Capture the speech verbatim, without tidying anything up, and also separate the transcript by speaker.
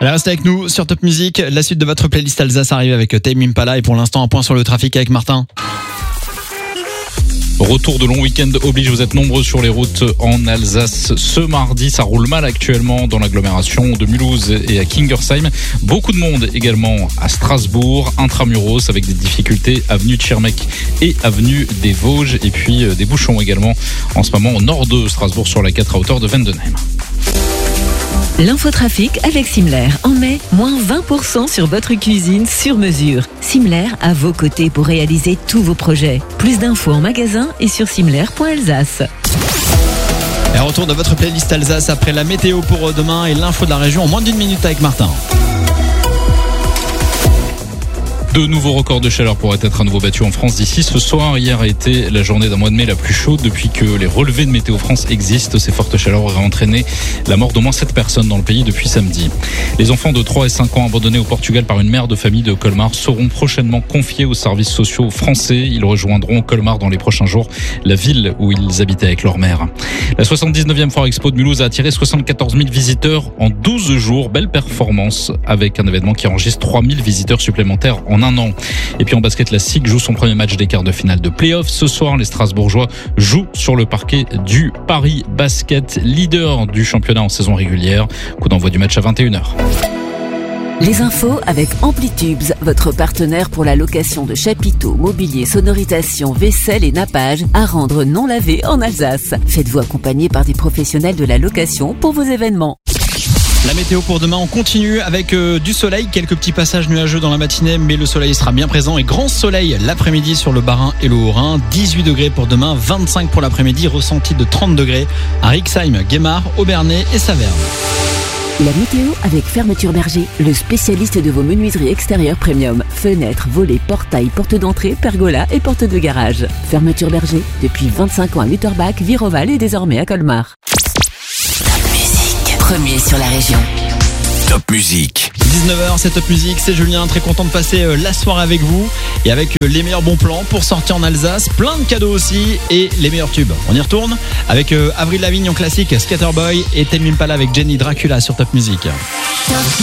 Speaker 1: Allez, restez avec nous sur Top Music. La suite de votre playlist Alsace arrive avec Tame Impala. Et pour l'instant, un point sur le trafic avec Martin.
Speaker 2: Retour de long week-end oblige, vous êtes nombreux sur les routes en Alsace. Ce mardi, ça roule mal actuellement dans l'agglomération de Mulhouse et à Kingersheim. Beaucoup de monde également à Strasbourg, intramuros avec des difficultés avenue de Schirmeck et avenue des Vosges. Et puis des bouchons également en ce moment au nord de Strasbourg sur la quatre à hauteur de Vendenheim.
Speaker 3: L'infotrafic avec Simler. En mai, moins vingt pour cent sur votre cuisine sur mesure. Simler à vos côtés pour réaliser tous vos projets. Plus d'infos en magasin et sur simler point alsace.
Speaker 1: Et retour de votre playlist Alsace après la météo pour demain et l'info de la région en moins d'une minute avec Martin.
Speaker 2: De nouveaux records de chaleur pourraient être à nouveau battus en France d'ici ce soir. Hier a été la journée d'un mois de mai la plus chaude depuis que les relevés de Météo France existent. Ces fortes chaleurs auraient entraîné la mort d'au moins sept personnes dans le pays depuis samedi. Les enfants de trois et cinq ans abandonnés au Portugal par une mère de famille de Colmar seront prochainement confiés aux services sociaux français. Ils rejoindront Colmar dans les prochains jours, la ville où ils habitaient avec leur mère. La soixante-dix-neuvième Foire Expo de Mulhouse a attiré soixante-quatorze mille visiteurs en douze jours. Belle performance avec un événement qui enregistre trois mille visiteurs supplémentaires en un an. Et puis en basket, la S I C joue son premier match des quarts de finale de play-off. Ce soir, les Strasbourgeois jouent sur le parquet du Paris Basket, leader du championnat en saison régulière. Coup d'envoi du match à vingt et une heures.
Speaker 3: Les infos avec Amplitubes, votre partenaire pour la location de chapiteaux, mobilier, sonorisation, vaisselle et nappage à rendre non lavé en Alsace. Faites-vous accompagner par des professionnels de la location pour vos événements.
Speaker 1: La météo pour demain, on continue avec euh, du soleil, quelques petits passages nuageux dans la matinée, mais le soleil sera bien présent et grand soleil l'après-midi sur le Bas-Rhin et le Haut-Rhin. dix-huit degrés pour demain, vingt-cinq pour l'après-midi, ressenti de trente degrés à Rixheim, Guémar, Aubernais et Saverne.
Speaker 3: La météo avec Fermeture Berger, le spécialiste de vos menuiseries extérieures premium. Fenêtres, volets, portails, portes d'entrée, pergolas et portes de garage. Fermeture Berger, depuis vingt-cinq ans à Lutterbach, Viroval et désormais à Colmar. Premier sur la région.
Speaker 4: Top Music.
Speaker 1: dix-neuf heures, c'est Top Music, c'est Julien, très content de passer la soirée avec vous et avec les meilleurs bons plans pour sortir en Alsace, plein de cadeaux aussi et les meilleurs tubes. On y retourne avec Avril Lavigne en classique, Skaterboy et Tame Impala avec Jenny Dracula sur Top Music.
Speaker 5: Top